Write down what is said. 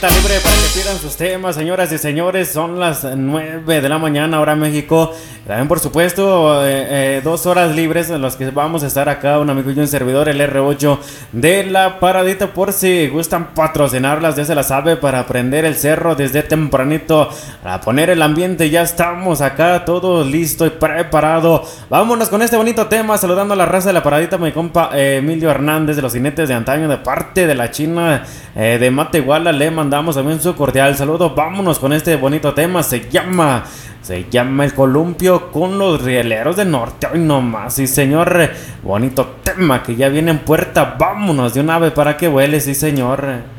paradita libre para que pidan sus temas, señoras y señores. Son las 9 de la mañana, hora México. También, por supuesto, 2 horas libres en las que vamos a estar acá, un amigo y un servidor, el R8 de la paradita. Por si gustan patrocinarlas, ya se la sabe, para prender el cerro desde tempranito, para poner el ambiente. Ya estamos acá, todo listo y preparado. Vámonos con este bonito tema, saludando a la raza de la paradita, mi compa Emilio Hernández de los Jinetes de Antaño, de parte de la China de Matehuala. Le mandamos también su cordial saludo. Vámonos con este bonito tema, se llama El Columpio con los Rieleros del Norte. Hoy nomás, sí señor, bonito tema que ya viene en puerta. Vámonos de una vez para que vuele, sí señor.